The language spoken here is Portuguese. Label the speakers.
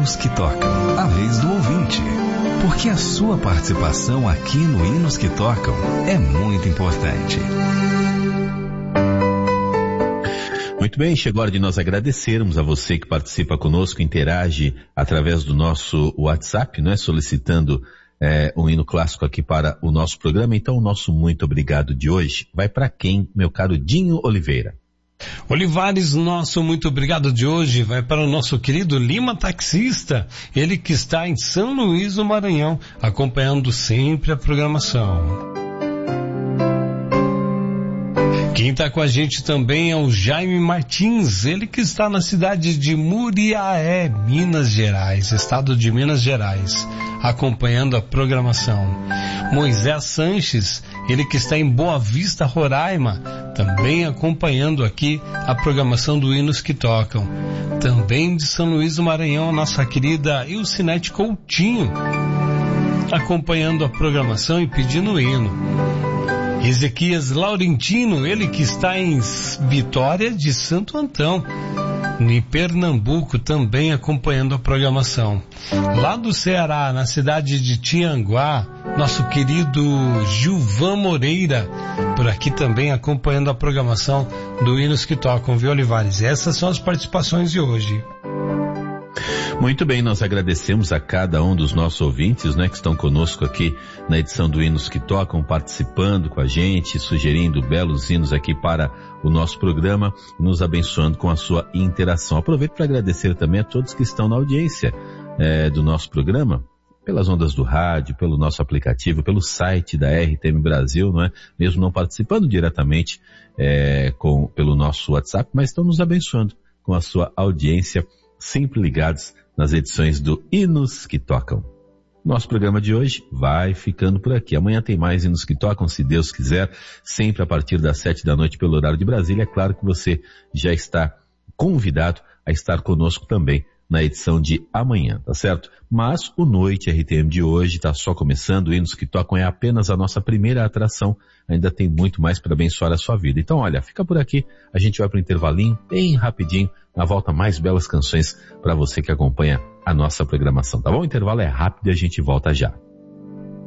Speaker 1: Hinos que Tocam, a vez do ouvinte. Porque a sua participação aqui no Hinos que Tocam é muito importante.
Speaker 2: Muito bem, chegou a hora de nós agradecermos a você que participa conosco, interage através do nosso WhatsApp, né, solicitando um hino clássico aqui para o nosso programa. Então, o nosso muito obrigado de hoje vai para quem, meu caro Dinho Oliveira?
Speaker 3: Olivares, nosso muito obrigado de hoje vai para o nosso querido Lima Taxista, ele que está em São Luís do Maranhão, acompanhando sempre a programação. Quem está com a gente também é o Jaime Martins, ele que está na cidade de Muriaé, Minas Gerais, estado de Minas Gerais, acompanhando a programação. Moisés Sanches, ele que está em Boa Vista, Roraima, também acompanhando aqui a programação do Hinos que Tocam. Também de São Luís do Maranhão, a nossa querida Ilcinete Coutinho, acompanhando a programação e pedindo o hino. Ezequias Laurentino, ele que está em Vitória de Santo Antão, em Pernambuco, também acompanhando a programação. Lá do Ceará, na cidade de Tianguá, nosso querido Gilvan Moreira, por aqui também acompanhando a programação do Hinos que Tocam, viu, Olivares? Essas são as participações de hoje.
Speaker 2: Muito bem, nós agradecemos a cada um dos nossos ouvintes, né, que estão conosco aqui na edição do Hinos que Tocam, participando com a gente, sugerindo belos hinos aqui para o nosso programa, nos abençoando com a sua interação. Aproveito para agradecer também a todos que estão na audiência do nosso programa, pelas ondas do rádio, pelo nosso aplicativo, pelo site da RTM Brasil, não é? Mesmo não participando diretamente pelo nosso WhatsApp, mas estão nos abençoando com a sua audiência, sempre ligados nas edições do Hinos que Tocam. Nosso programa de hoje vai ficando por aqui. Amanhã tem mais Hinos que Tocam, se Deus quiser, sempre a partir das 7 da noite pelo horário de Brasília. É claro que você já está convidado a estar conosco também na edição de amanhã, tá certo? Mas o Noite RTM de hoje está só começando. Hinos que Tocam é apenas a nossa primeira atração. Ainda tem muito mais para abençoar a sua vida. Então, olha, fica por aqui. A gente vai para o intervalinho, bem rapidinho. Na volta, mais belas canções para você que acompanha a nossa programação, tá bom? O intervalo é rápido e a gente volta já.